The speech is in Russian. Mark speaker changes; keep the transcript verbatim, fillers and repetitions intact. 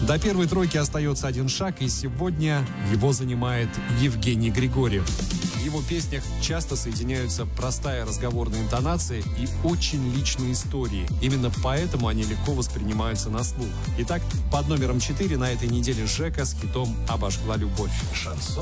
Speaker 1: До первой тройки остается один шаг, и сегодня его занимает Евгений Григорьев. В его песнях часто соединяются простая разговорная интонация и очень личные истории. Именно поэтому они легко воспринимаются на слух. Итак, под номером четыре на этой неделе Жека с хитом «Обожгла любовь».
Speaker 2: Шансон.